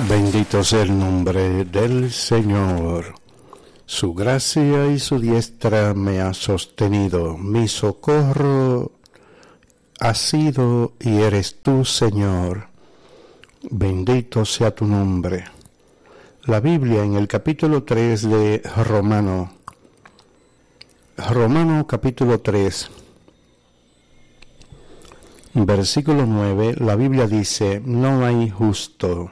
Bendito sea el nombre del Señor. Su gracia y su diestra me ha sostenido. Mi socorro ha sido y eres tú, Señor. Bendito sea tu nombre. La Biblia en el capítulo 3 de Romano capítulo 3, versículo 9, la Biblia dice: no hay justo.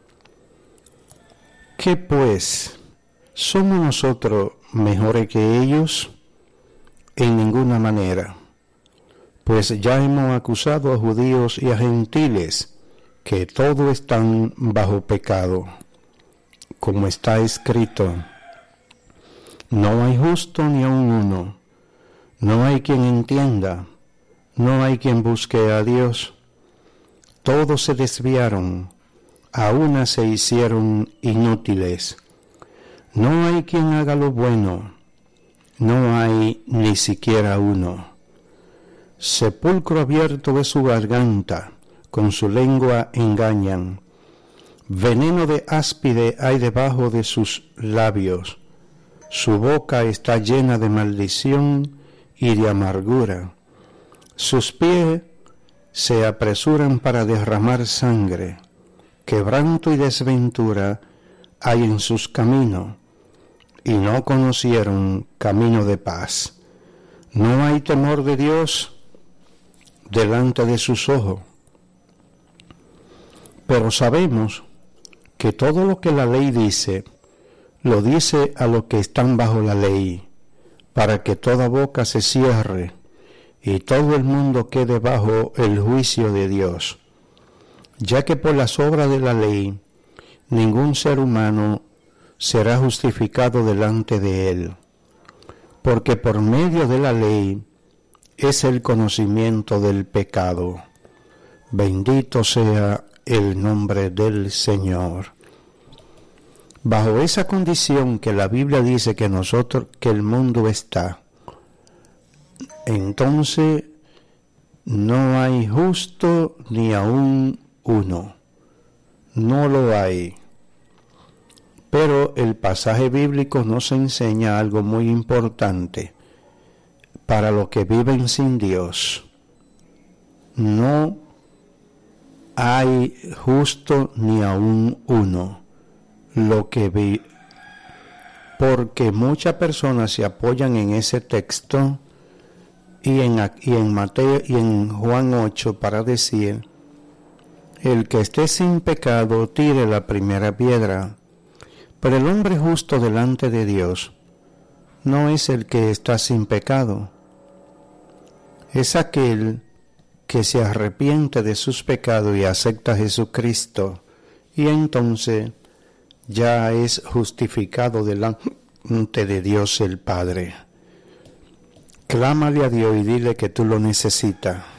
¿Qué pues? ¿Somos nosotros mejores que ellos? En ninguna manera. Pues ya hemos acusado a judíos y a gentiles, que todos están bajo pecado. Como está escrito: no hay justo ni aun uno, no hay quien entienda, no hay quien busque a Dios. Todos se desviaron, a una se hicieron inútiles. No hay quien haga lo bueno, no hay ni siquiera uno. Sepulcro abierto de su garganta, con su lengua engañan. Veneno de áspide hay debajo de sus labios. Su boca está llena de maldición y de amargura. Sus pies se apresuran para derramar sangre. Quebranto y desventura hay en sus caminos, y no conocieron camino de paz. No hay temor de Dios delante de sus ojos. Pero sabemos que todo lo que la ley dice, lo dice a los que están bajo la ley, para que toda boca se cierre y todo el mundo quede bajo el juicio de Dios. Ya que por las obras de la ley ningún ser humano será justificado delante de él, porque por medio de la ley es el conocimiento del pecado. Bendito sea el nombre del Señor. Bajo esa condición que la Biblia dice que el mundo está, entonces no hay justo ni aun uno. No lo hay. Pero el pasaje bíblico nos enseña algo muy importante para los que viven sin Dios. No hay justo ni aun uno. Porque muchas personas se apoyan en ese texto y en Mateo y en Juan 8 para decir: el que esté sin pecado tire la primera piedra. Pero el hombre justo delante de Dios no es el que está sin pecado, es aquel que se arrepiente de sus pecados y acepta a Jesucristo, y entonces ya es justificado delante de Dios el Padre. Clámale a Dios y dile que tú lo necesitas.